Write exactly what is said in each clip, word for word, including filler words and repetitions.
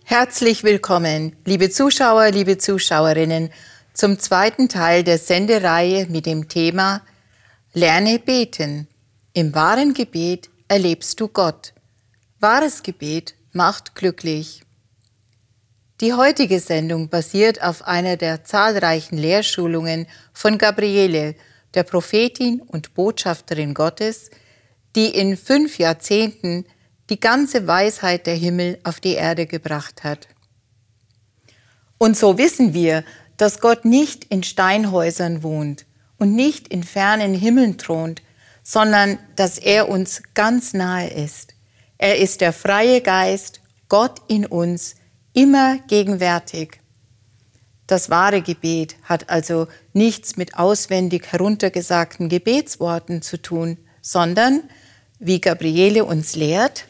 Herzlich willkommen, liebe Zuschauer, liebe Zuschauerinnen, zum zweiten Teil der Sendereihe mit dem Thema Lerne beten. Im wahren Gebet erlebst du Gott. Wahres Gebet macht glücklich. Die heutige Sendung basiert auf einer der zahlreichen Lehrschulungen von Gabriele, der Prophetin und Botschafterin Gottes, die in fünf Jahrzehnten die ganze Weisheit der Himmel auf die Erde gebracht hat. Und so wissen wir, dass Gott nicht in Steinhäusern wohnt und nicht in fernen Himmeln thront, sondern dass er uns ganz nahe ist. Er ist der freie Geist, Gott in uns, immer gegenwärtig. Das wahre Gebet hat also nichts mit auswendig heruntergesagten Gebetsworten zu tun, sondern, wie Gabriele uns lehrt,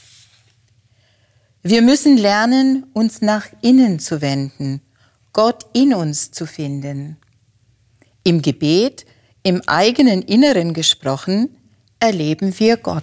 wir müssen lernen, uns nach innen zu wenden, Gott in uns zu finden. Im Gebet, im eigenen Inneren gesprochen, erleben wir Gott.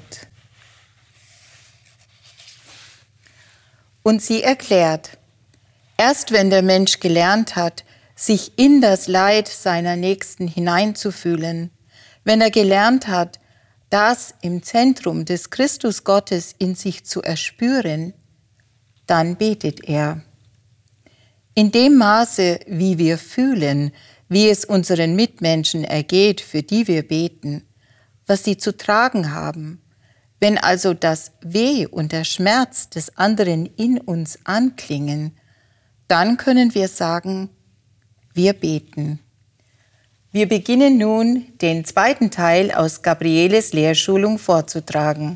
Und sie erklärt, erst wenn der Mensch gelernt hat, sich in das Leid seiner Nächsten hineinzufühlen, wenn er gelernt hat, das im Zentrum des Christus Gottes in sich zu erspüren, dann betet er. In dem Maße, wie wir fühlen, wie es unseren Mitmenschen ergeht, für die wir beten, was sie zu tragen haben, wenn also das Weh und der Schmerz des anderen in uns anklingen, dann können wir sagen, wir beten. Wir beginnen nun, den zweiten Teil aus Gabrieles Lehrschulung vorzutragen.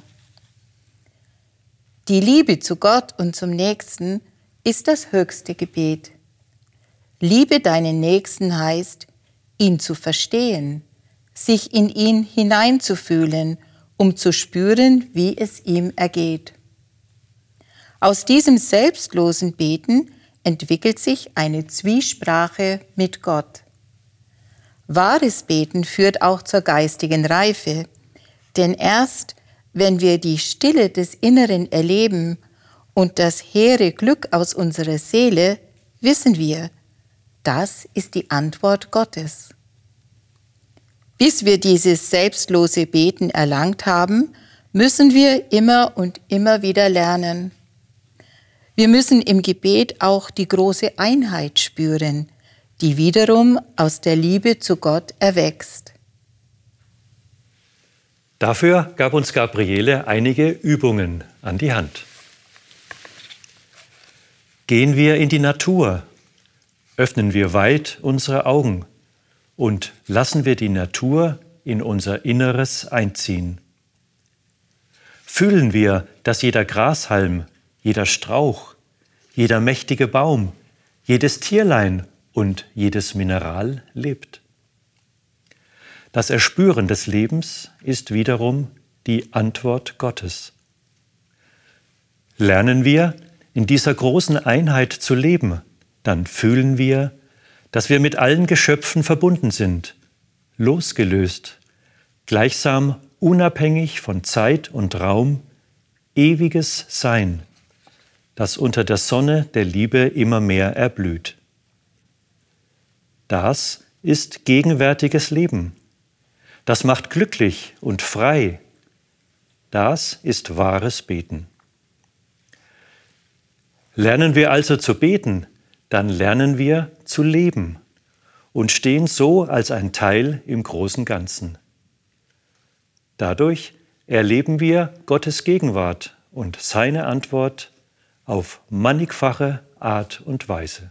Die Liebe zu Gott und zum Nächsten ist das höchste Gebet. Liebe deinen Nächsten heißt, ihn zu verstehen, sich in ihn hineinzufühlen, um zu spüren, wie es ihm ergeht. Aus diesem selbstlosen Beten entwickelt sich eine Zwiesprache mit Gott. Wahres Beten führt auch zur geistigen Reife, denn erst wenn wir die Stille des Inneren erleben und das hehre Glück aus unserer Seele, wissen wir, das ist die Antwort Gottes. Bis wir dieses selbstlose Beten erlangt haben, müssen wir immer und immer wieder lernen. Wir müssen im Gebet auch die große Einheit spüren, die wiederum aus der Liebe zu Gott erwächst. Dafür gab uns Gabriele einige Übungen an die Hand. Gehen wir in die Natur, öffnen wir weit unsere Augen und lassen wir die Natur in unser Inneres einziehen. Fühlen wir, dass jeder Grashalm, jeder Strauch, jeder mächtige Baum, jedes Tierlein und jedes Mineral lebt. Das Erspüren des Lebens ist wiederum die Antwort Gottes. Lernen wir, in dieser großen Einheit zu leben, dann fühlen wir, dass wir mit allen Geschöpfen verbunden sind, losgelöst, gleichsam unabhängig von Zeit und Raum, ewiges Sein, das unter der Sonne der Liebe immer mehr erblüht. Das ist gegenwärtiges Leben. Das macht glücklich und frei. Das ist wahres Beten. Lernen wir also zu beten, dann lernen wir zu leben und stehen so als ein Teil im großen Ganzen. Dadurch erleben wir Gottes Gegenwart und seine Antwort auf mannigfache Art und Weise.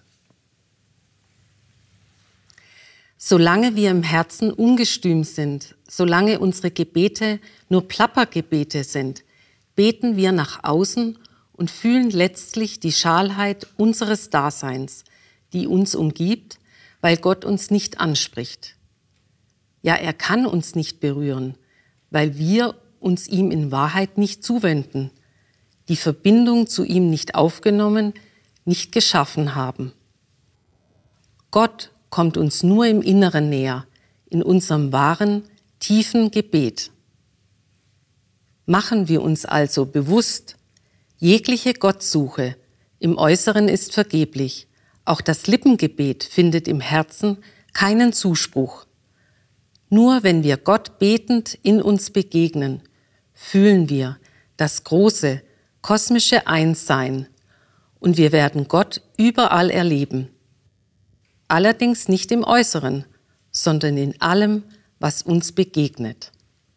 Solange wir im Herzen ungestüm sind, solange unsere Gebete nur Plappergebete sind, beten wir nach außen und fühlen letztlich die Schalheit unseres Daseins, die uns umgibt, weil Gott uns nicht anspricht. Ja, er kann uns nicht berühren, weil wir uns ihm in Wahrheit nicht zuwenden, die Verbindung zu ihm nicht aufgenommen, nicht geschaffen haben. Gott kommt uns nur im Inneren näher, in unserem wahren, tiefen Gebet. Machen wir uns also bewusst, jegliche Gottsuche im Äußeren ist vergeblich. Auch das Lippengebet findet im Herzen keinen Zuspruch. Nur wenn wir Gott betend in uns begegnen, fühlen wir das große, kosmische Einssein und wir werden Gott überall erleben. Allerdings nicht im Äußeren, sondern in allem, was uns begegnet.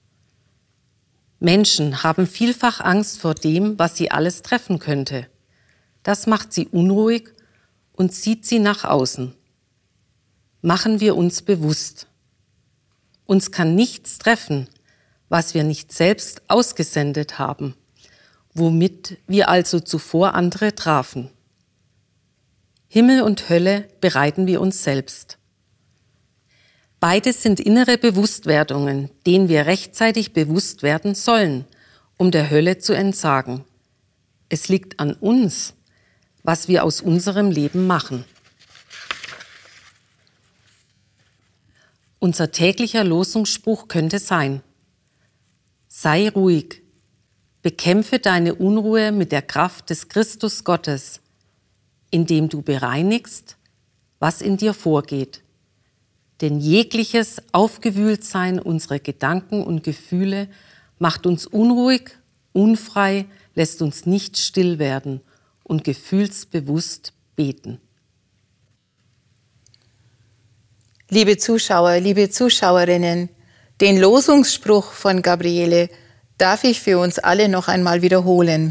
Menschen haben vielfach Angst vor dem, was sie alles treffen könnte. Das macht sie unruhig und zieht sie nach außen. Machen wir uns bewusst. Uns kann nichts treffen, was wir nicht selbst ausgesendet haben, womit wir also zuvor andere trafen. Himmel und Hölle bereiten wir uns selbst. Beides sind innere Bewusstwerdungen, denen wir rechtzeitig bewusst werden sollen, um der Hölle zu entsagen. Es liegt an uns, was wir aus unserem Leben machen. Unser täglicher Losungsspruch könnte sein: Sei ruhig, bekämpfe deine Unruhe mit der Kraft des Christus Gottes, indem du bereinigst, was in dir vorgeht. Denn jegliches Aufgewühltsein unserer Gedanken und Gefühle macht uns unruhig, unfrei, lässt uns nicht still werden und gefühlsbewusst beten. Liebe Zuschauer, liebe Zuschauerinnen, den Losungsspruch von Gabriele darf ich für uns alle noch einmal wiederholen.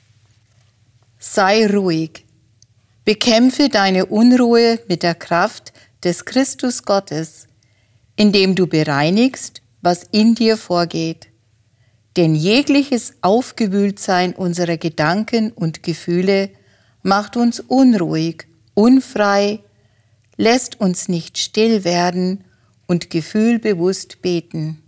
Sei ruhig, bekämpfe deine Unruhe mit der Kraft des Christus Gottes, indem du bereinigst, was in dir vorgeht. Denn jegliches Aufgewühltsein unserer Gedanken und Gefühle macht uns unruhig, unfrei, lässt uns nicht still werden und gefühlbewusst beten.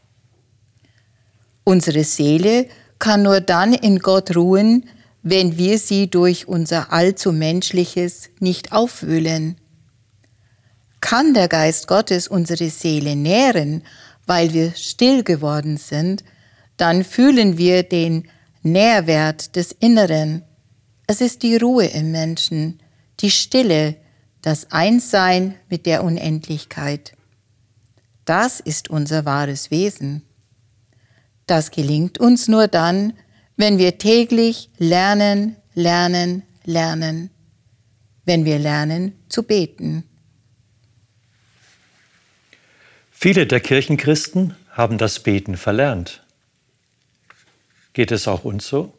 Unsere Seele kann nur dann in Gott ruhen, wenn wir sie durch unser allzu Menschliches nicht aufwühlen. Kann der Geist Gottes unsere Seele nähren, weil wir still geworden sind, dann fühlen wir den Nährwert des Inneren. Es ist die Ruhe im Menschen, die Stille, das Einssein mit der Unendlichkeit. Das ist unser wahres Wesen. Das gelingt uns nur dann, wenn wir täglich lernen, lernen, lernen, wenn wir lernen zu beten. Viele der Kirchenchristen haben das Beten verlernt. Geht es auch uns so?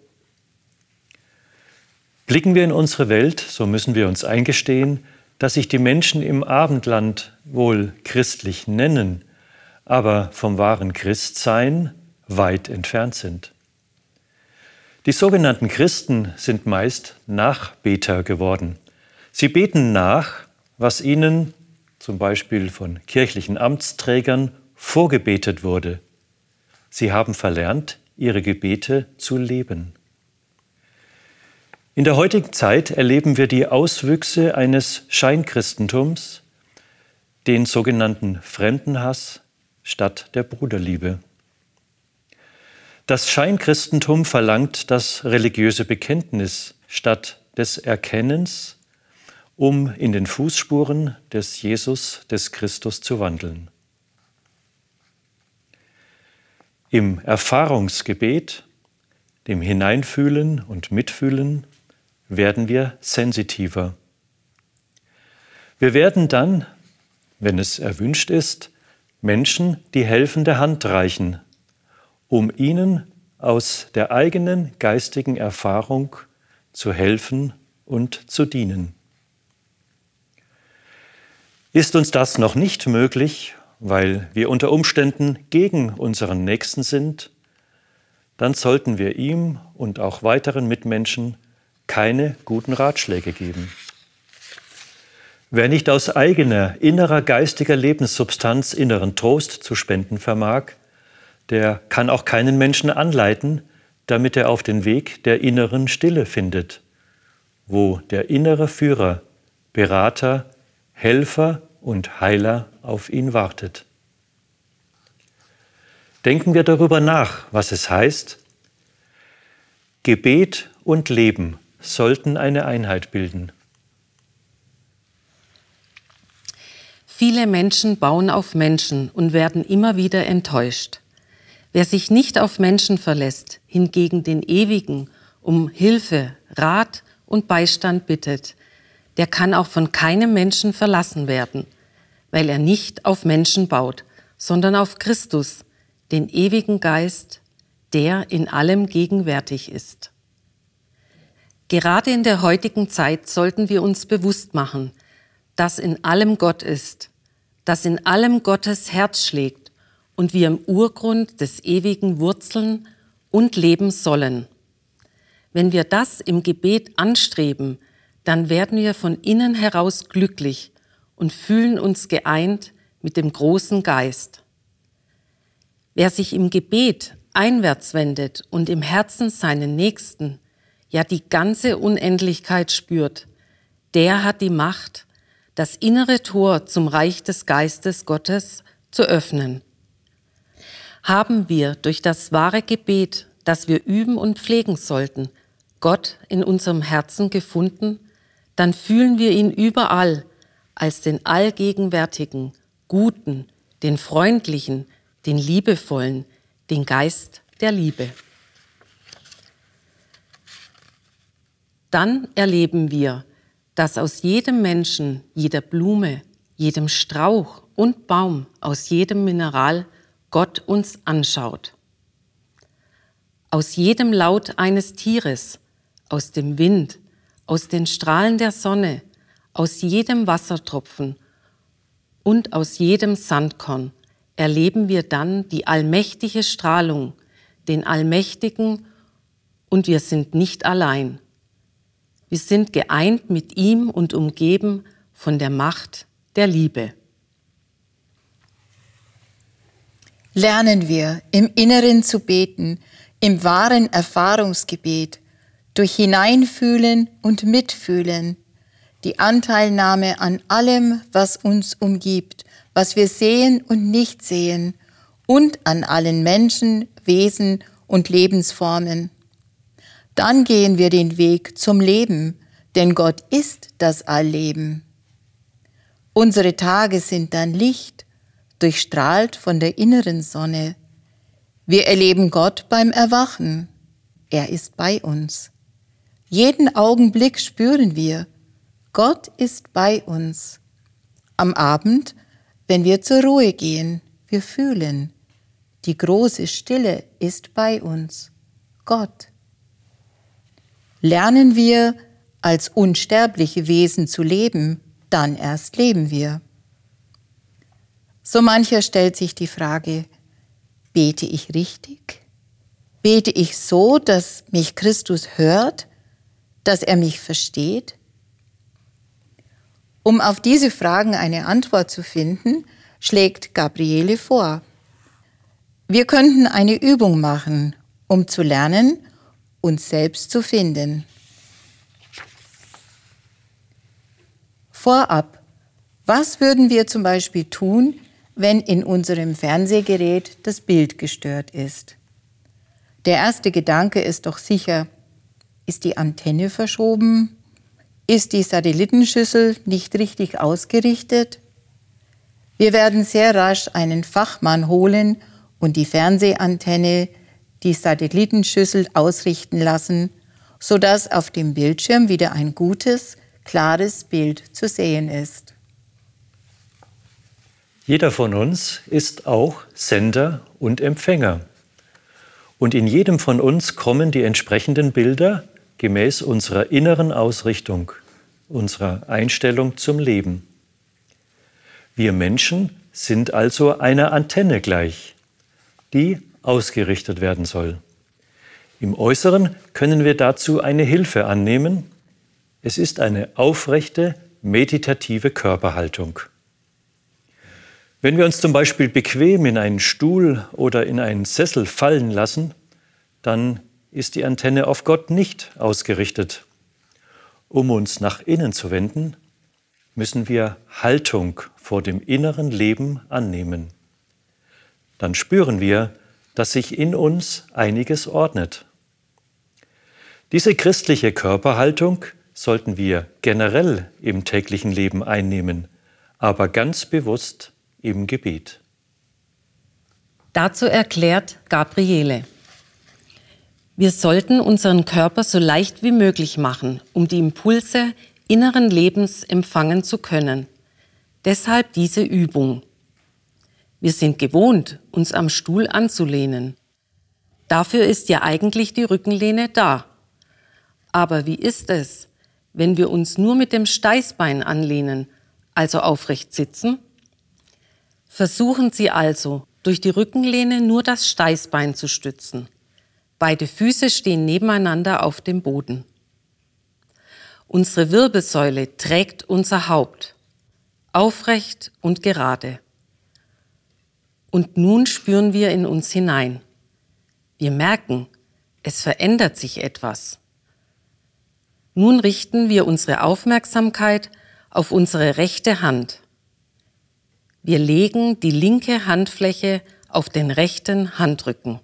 Blicken wir in unsere Welt, so müssen wir uns eingestehen, dass sich die Menschen im Abendland wohl christlich nennen, aber vom wahren Christsein weit entfernt sind. Die sogenannten Christen sind meist Nachbeter geworden. Sie beten nach, was ihnen zum Beispiel von kirchlichen Amtsträgern vorgebetet wurde. Sie haben verlernt, ihre Gebete zu leben. In der heutigen Zeit erleben wir die Auswüchse eines Scheinkristentums, den sogenannten Fremdenhass statt der Bruderliebe. Das Scheinchristentum verlangt das religiöse Bekenntnis statt des Erkennens, um in den Fußspuren des Jesus, des Christus zu wandeln. Im Erfahrungsgebet, dem Hineinfühlen und Mitfühlen, werden wir sensitiver. Wir werden dann, wenn es erwünscht ist, Menschen die helfende Hand reichen, um ihnen aus der eigenen geistigen Erfahrung zu helfen und zu dienen. Ist uns das noch nicht möglich, weil wir unter Umständen gegen unseren Nächsten sind, dann sollten wir ihm und auch weiteren Mitmenschen keine guten Ratschläge geben. Wer nicht aus eigener, innerer geistiger Lebenssubstanz inneren Trost zu spenden vermag, der kann auch keinen Menschen anleiten, damit er auf den Weg der inneren Stille findet, wo der innere Führer, Berater, Helfer und Heiler auf ihn wartet. Denken wir darüber nach, was es heißt: Gebet und Leben sollten eine Einheit bilden. Viele Menschen bauen auf Menschen und werden immer wieder enttäuscht. Wer sich nicht auf Menschen verlässt, hingegen den Ewigen um Hilfe, Rat und Beistand bittet, der kann auch von keinem Menschen verlassen werden, weil er nicht auf Menschen baut, sondern auf Christus, den ewigen Geist, der in allem gegenwärtig ist. Gerade in der heutigen Zeit sollten wir uns bewusst machen, dass in allem Gott ist, dass in allem Gottes Herz schlägt und wir im Urgrund des Ewigen wurzeln und leben sollen. Wenn wir das im Gebet anstreben, dann werden wir von innen heraus glücklich und fühlen uns geeint mit dem großen Geist. Wer sich im Gebet einwärts wendet und im Herzen seinen Nächsten, ja die ganze Unendlichkeit spürt, der hat die Macht, das innere Tor zum Reich des Geistes Gottes zu öffnen. Haben wir durch das wahre Gebet, das wir üben und pflegen sollten, Gott in unserem Herzen gefunden, dann fühlen wir ihn überall als den allgegenwärtigen, guten, den freundlichen, den liebevollen, den Geist der Liebe. Dann erleben wir, dass aus jedem Menschen, jeder Blume, jedem Strauch und Baum, aus jedem Mineral Gott uns anschaut. Aus jedem Laut eines Tieres, aus dem Wind, aus den Strahlen der Sonne, aus jedem Wassertropfen und aus jedem Sandkorn erleben wir dann die allmächtige Strahlung, den Allmächtigen, und wir sind nicht allein. Wir sind geeint mit ihm und umgeben von der Macht der Liebe. Lernen wir, im Inneren zu beten, im wahren Erfahrungsgebet, durch Hineinfühlen und Mitfühlen, die Anteilnahme an allem, was uns umgibt, was wir sehen und nicht sehen, und an allen Menschen, Wesen und Lebensformen. Dann gehen wir den Weg zum Leben, denn Gott ist das Allleben. Unsere Tage sind dann Licht, durchstrahlt von der inneren Sonne. Wir erleben Gott beim Erwachen. Er ist bei uns. Jeden Augenblick spüren wir, Gott ist bei uns. Am Abend, wenn wir zur Ruhe gehen, wir fühlen, die große Stille ist bei uns, Gott. Lernen wir, als unsterbliche Wesen zu leben, dann erst leben wir. So mancher stellt sich die Frage, bete ich richtig? Bete ich so, dass mich Christus hört, dass er mich versteht? Um auf diese Fragen eine Antwort zu finden, schlägt Gabriele vor. Wir könnten eine Übung machen, um zu lernen, uns selbst zu finden. Vorab, was würden wir zum Beispiel tun, wenn in unserem Fernsehgerät das Bild gestört ist? Der erste Gedanke ist doch sicher, ist die Antenne verschoben? Ist die Satellitenschüssel nicht richtig ausgerichtet? Wir werden sehr rasch einen Fachmann holen und die Fernsehantenne, die Satellitenschüssel ausrichten lassen, sodass auf dem Bildschirm wieder ein gutes, klares Bild zu sehen ist. Jeder von uns ist auch Sender und Empfänger. Und in jedem von uns kommen die entsprechenden Bilder gemäß unserer inneren Ausrichtung, unserer Einstellung zum Leben. Wir Menschen sind also einer Antenne gleich, die ausgerichtet werden soll. Im Äußeren können wir dazu eine Hilfe annehmen. Es ist eine aufrechte, meditative Körperhaltung. Wenn wir uns zum Beispiel bequem in einen Stuhl oder in einen Sessel fallen lassen, dann ist die Antenne auf Gott nicht ausgerichtet. Um uns nach innen zu wenden, müssen wir Haltung vor dem inneren Leben annehmen. Dann spüren wir, dass sich in uns einiges ordnet. Diese christliche Körperhaltung sollten wir generell im täglichen Leben einnehmen, aber ganz bewusst im Gebet. Dazu erklärt Gabriele: Wir sollten unseren Körper so leicht wie möglich machen, um die Impulse inneren Lebens empfangen zu können. Deshalb diese Übung. Wir sind gewohnt, uns am Stuhl anzulehnen. Dafür ist ja eigentlich die Rückenlehne da. Aber wie ist es, wenn wir uns nur mit dem Steißbein anlehnen, also aufrecht sitzen? Versuchen Sie also, durch die Rückenlehne nur das Steißbein zu stützen. Beide Füße stehen nebeneinander auf dem Boden. Unsere Wirbelsäule trägt unser Haupt, aufrecht und gerade. Und nun spüren wir in uns hinein. Wir merken, es verändert sich etwas. Nun richten wir unsere Aufmerksamkeit auf unsere rechte Hand. Wir legen die linke Handfläche auf den rechten Handrücken.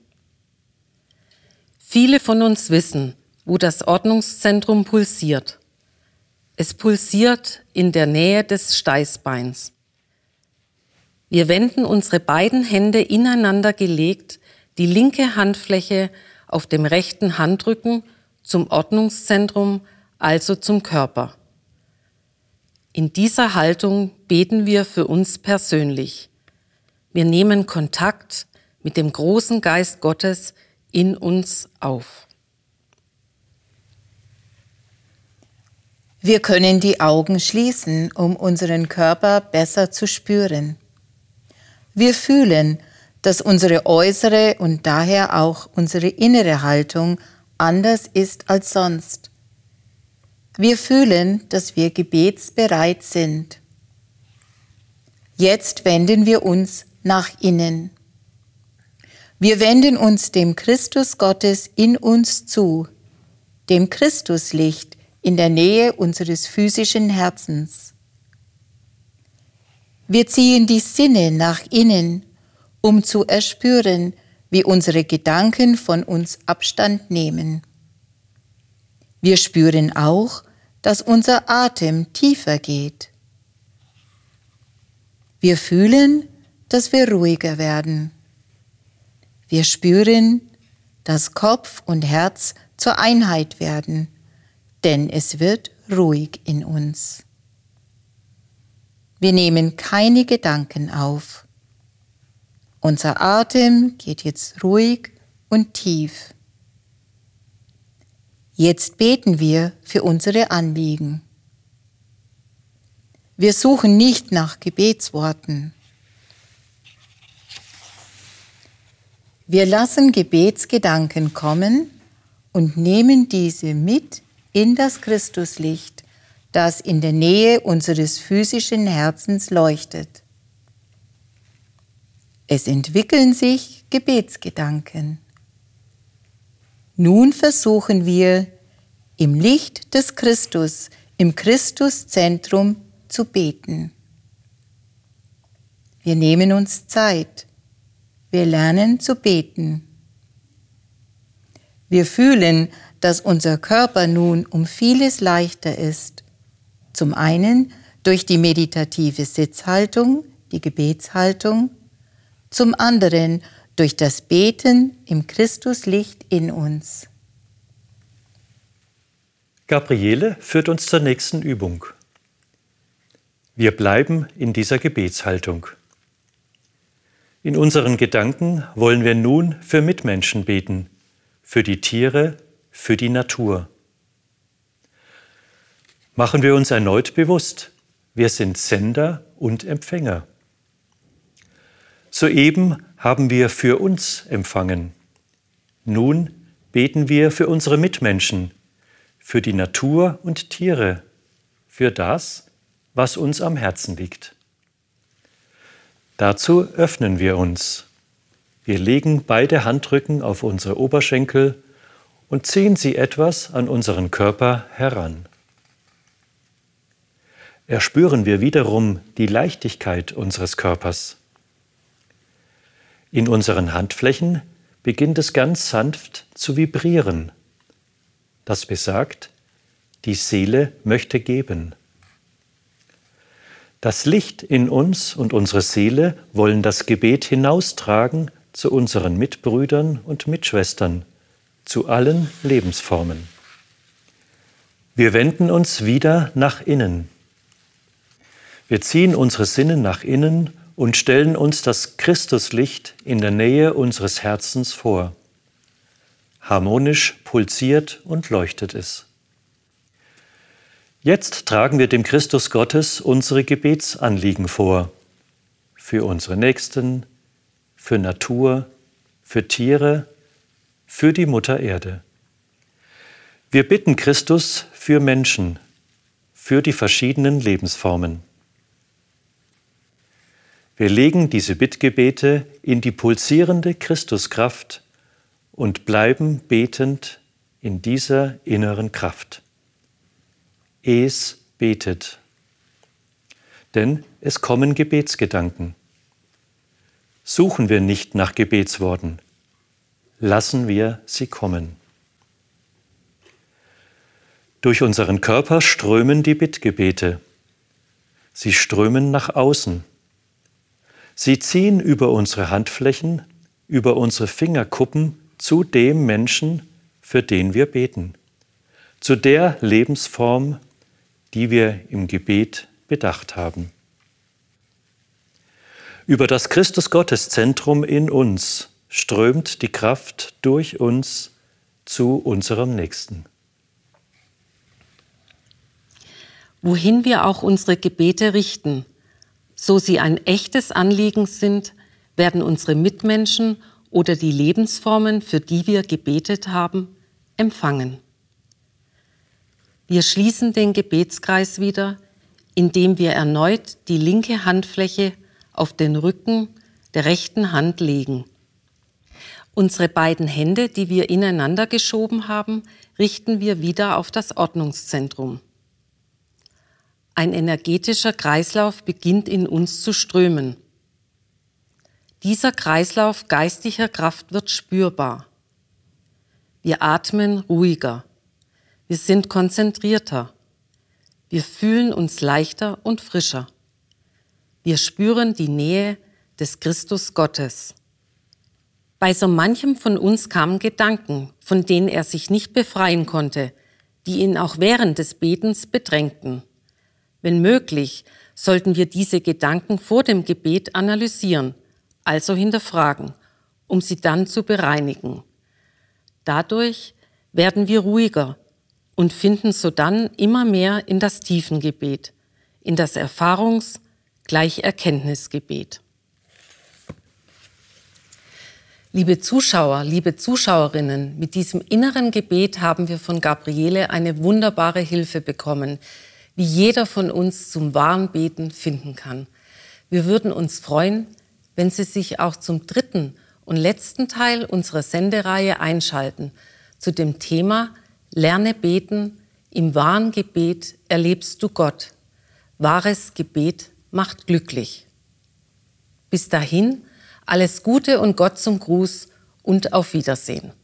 Viele von uns wissen, wo das Ordnungszentrum pulsiert. Es pulsiert in der Nähe des Steißbeins. Wir wenden unsere beiden Hände ineinander gelegt, die linke Handfläche auf dem rechten Handrücken zum Ordnungszentrum, also zum Körper. In dieser Haltung beten wir für uns persönlich. Wir nehmen Kontakt mit dem großen Geist Gottes in uns auf. Wir können die Augen schließen, um unseren Körper besser zu spüren. Wir fühlen, dass unsere äußere und daher auch unsere innere Haltung anders ist als sonst. Wir fühlen, dass wir gebetsbereit sind. Jetzt wenden wir uns nach innen. Wir wenden uns dem Christus Gottes in uns zu, dem Christuslicht in der Nähe unseres physischen Herzens. Wir ziehen die Sinne nach innen, um zu erspüren, wie unsere Gedanken von uns Abstand nehmen. Wir spüren auch, dass unser Atem tiefer geht. Wir fühlen, dass wir ruhiger werden. Wir spüren, dass Kopf und Herz zur Einheit werden, denn es wird ruhig in uns. Wir nehmen keine Gedanken auf. Unser Atem geht jetzt ruhig und tief. Jetzt beten wir für unsere Anliegen. Wir suchen nicht nach Gebetsworten. Wir lassen Gebetsgedanken kommen und nehmen diese mit in das Christuslicht, das in der Nähe unseres physischen Herzens leuchtet. Es entwickeln sich Gebetsgedanken. Nun versuchen wir, im Licht des Christus, im Christuszentrum zu beten. Wir nehmen uns Zeit. Wir lernen zu beten. Wir fühlen, dass unser Körper nun um vieles leichter ist. Zum einen durch die meditative Sitzhaltung, die Gebetshaltung, zum anderen durch das Beten im Christuslicht in uns. Gabriele führt uns zur nächsten Übung. Wir bleiben in dieser Gebetshaltung. In unseren Gedanken wollen wir nun für Mitmenschen beten, für die Tiere, für die Natur. Machen wir uns erneut bewusst, wir sind Sender und Empfänger. Soeben haben wir für uns empfangen. Nun beten wir für unsere Mitmenschen, für die Natur und Tiere, für das, was uns am Herzen liegt. Dazu öffnen wir uns. Wir legen beide Handrücken auf unsere Oberschenkel und ziehen sie etwas an unseren Körper heran. Erspüren wir wiederum die Leichtigkeit unseres Körpers. In unseren Handflächen beginnt es ganz sanft zu vibrieren. das besagt, die Seele möchte geben. Das Licht in uns und unsere Seele wollen das Gebet hinaustragen zu unseren Mitbrüdern und Mitschwestern, zu allen Lebensformen. Wir wenden uns wieder nach innen. Wir ziehen unsere Sinne nach innen und stellen uns das Christuslicht in der Nähe unseres Herzens vor. Harmonisch pulsiert und leuchtet es. Jetzt tragen wir dem Christus Gottes unsere Gebetsanliegen vor. Für unsere Nächsten, für Natur, für Tiere, für die Mutter Erde. Wir bitten Christus für Menschen, für die verschiedenen Lebensformen. Wir legen diese Bittgebete in die pulsierende Christuskraft und bleiben betend in dieser inneren Kraft. Es betet. Denn es kommen Gebetsgedanken. Suchen wir nicht nach Gebetsworten, lassen wir sie kommen. Durch unseren Körper strömen die Bittgebete. Sie strömen nach außen. Sie ziehen über unsere Handflächen, über unsere Fingerkuppen zu dem Menschen, für den wir beten, zu der Lebensform, die wir im Gebet bedacht haben. Über das Christus-Gottes-Zentrum in uns strömt die Kraft durch uns zu unserem Nächsten. Wohin wir auch unsere Gebete richten, so sie ein echtes Anliegen sind, werden unsere Mitmenschen oder die Lebensformen, für die wir gebetet haben, empfangen. Wir schließen den Gebetskreis wieder, indem wir erneut die linke Handfläche auf den Rücken der rechten Hand legen. Unsere beiden Hände, die wir ineinander geschoben haben, richten wir wieder auf das Ordnungszentrum. Ein energetischer Kreislauf beginnt in uns zu strömen. Dieser Kreislauf geistiger Kraft wird spürbar. Wir atmen ruhiger. Wir sind konzentrierter. Wir fühlen uns leichter und frischer. Wir spüren die Nähe des Christus Gottes. Bei so manchem von uns kamen Gedanken, von denen er sich nicht befreien konnte, die ihn auch während des Betens bedrängten. Wenn möglich, sollten wir diese Gedanken vor dem Gebet analysieren, also hinterfragen, um sie dann zu bereinigen. Dadurch werden wir ruhiger und finden sodann immer mehr in das Tiefengebet, in das Erfahrungs-, gleich Erkenntnisgebet. Liebe Zuschauer, liebe Zuschauerinnen, mit diesem inneren Gebet haben wir von Gabriele eine wunderbare Hilfe bekommen, wie jeder von uns zum wahren Beten finden kann. Wir würden uns freuen, wenn Sie sich auch zum dritten und letzten Teil unserer Sendereihe einschalten, zu dem Thema Lerne beten, im wahren Gebet erlebst du Gott. Wahres Gebet macht glücklich. Bis dahin, alles Gute und Gott zum Gruß und auf Wiedersehen.